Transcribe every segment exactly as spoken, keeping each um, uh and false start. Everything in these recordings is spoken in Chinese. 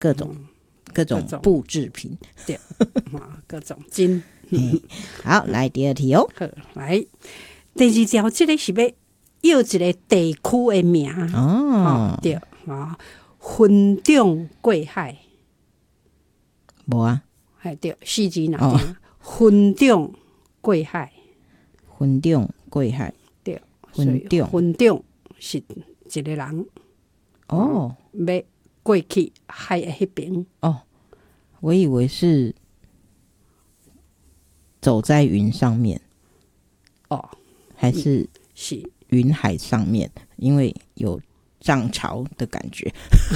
各种、嗯、各种布制品， 对，各种金。 好，来第二题哦。 好，来第二条，这个是要要一个地区的名哦，哦对啊、哦，分掌过海， 无啊， 哎对，四字哪点？分掌过海， 分掌过海， 对， 分掌分掌是一个人哦，要过去海的那边哦，我以为是走在云上面哦， 还是是云海上面，因为有涨潮的感觉。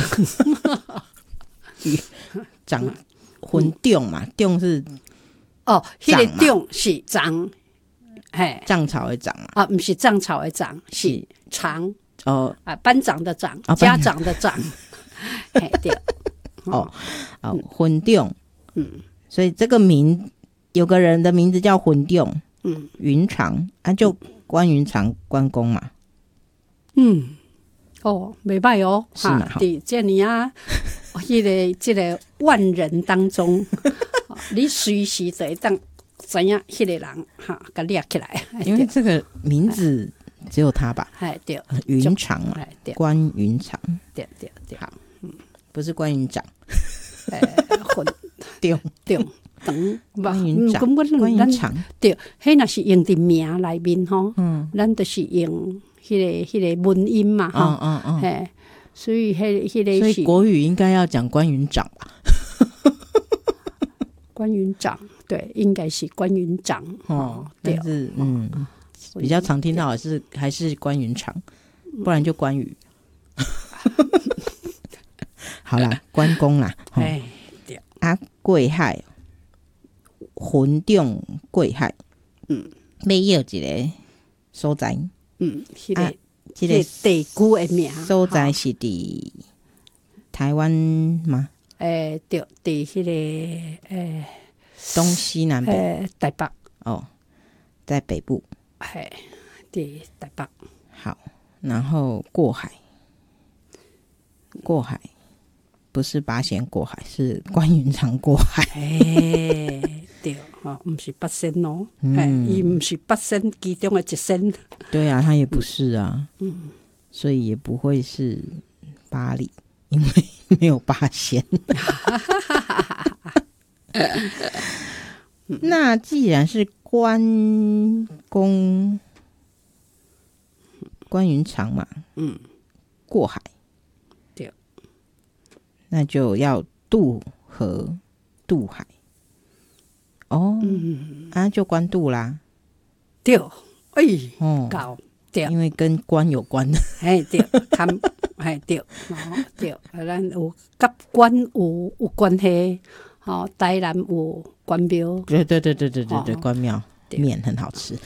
涨分掌嘛，掌是哦，迄、那个掌是涨，嘿， 涨潮的涨嘛， 啊，不是涨潮的涨，是长哦啊，班长的长， 哦、 家长的长，嘿，对， 哦哦，分掌， 嗯， 所以这个名有个人的名字叫分掌， 嗯， 云长啊，就关云长关公嘛， 嗯，哦，没歹哦， 是嘛？ 对，这样啊。迄、那个这个万人当中，你随时就会当知影迄个人哈，甲列起来。 因为这个名字只有他吧？ 哎，对， 云长嘛，关云长， 对对对， 好，嗯，不是关云长， 哎，混对对，等关云长， 关云长， 对，迄那是用伫名内面吼， 嗯， 咱就是用迄个迄个文音嘛，哈， 嗯嗯嗯，所以迄迄个， 所以国语应该要讲关云长吧？ 关云长，对，应该是关云长哦，但是嗯，比较常听到的是还是关云长，不然就关羽。好啦，关公啦， 哎，对啊，过海，分掌过海， 嗯， 要要一个所在， 嗯，迄、那个。 啊这个地区的名所在是伫台湾吗？ 诶、欸，对，伫迄、那个诶、欸、 东西南北。 诶、欸、台北哦，在北部。 嘿，伫台北。 好，然后过海，过海不是八仙过海，是关云长过海。 诶、欸，对，哦，不是八仙哦，嗯，伊不是八仙其中的一仙。 对啊，他也不是啊， 嗯， 所以也不会是巴黎，因为没有八仙。那既然是关公、关云长嘛， 嗯， 过海， 对，那就要渡河、渡海。哦，嗯，啊，就关渡啦， 对，哎，哦，搞。 因为跟关有关的， 哎对，他哎对，哦对，咱有甲关有有关系，哦，台南有关庙， 对对对对对对对，关庙面很好吃，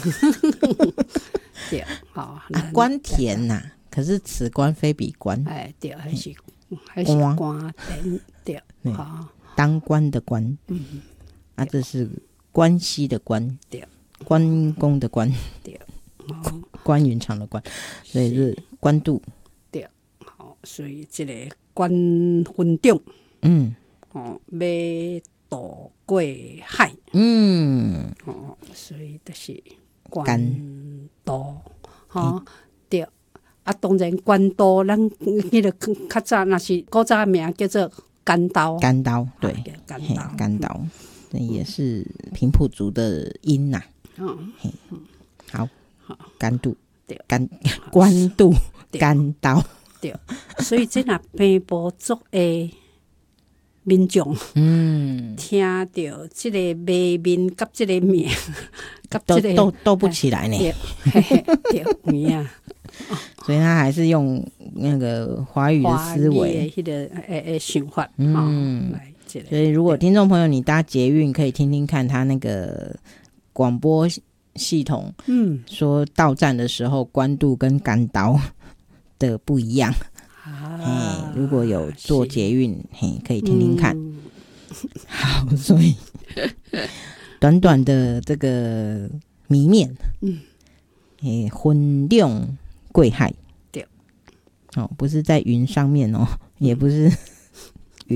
对，哦， 啊，关田呐、啊，可是此关非彼关， 哎对，还是还是关田，对，啊， 当官的官，嗯，啊，这是关系的关， 对， 关公的关， 对。 关云长的关，所以是关渡。 对，好，所以这个关分掌，嗯，哦，要渡过海，嗯，哦，所以就是关渡，哈，对。啊，当然关渡，咱迄个较早那是古早名叫做干刀， 干刀，对， 干刀， 干刀，这也是平埔族的音呐。嗯，好。甘渡，甘关渡，甘刀， 对，所以这若平埔族的民众，嗯，听到这个名面甲这个名，甲这个都都不起来呢， 对，名啊， 所以他还是用那个华语的思维， 迄个诶诶想法，嗯，来， 所以如果听众朋友你搭捷运，可以听听看他那个广播系统，嗯，说到站的时候关渡跟干刀的不一样啊。如果有坐捷运，嘿，可以听听看。嗯、好，所以短短的这个谜面，嗯，诶，分掌过海， 对， 哦，不是在云上面哦，也不是